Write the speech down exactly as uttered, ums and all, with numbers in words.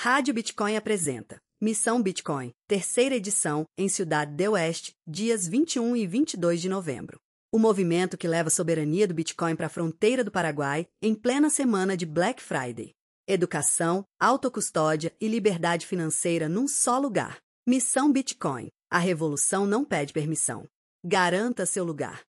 Rádio Bitcoin apresenta Missão Bitcoin, terceira edição, em Ciudad del Oeste, dias vinte e um e vinte e dois de novembro. O movimento que leva a soberania do Bitcoin para a fronteira do Paraguai em plena semana de Black Friday. Educação, autocustódia e liberdade financeira num só lugar. Missão Bitcoin. A revolução não pede permissão. Garanta seu lugar.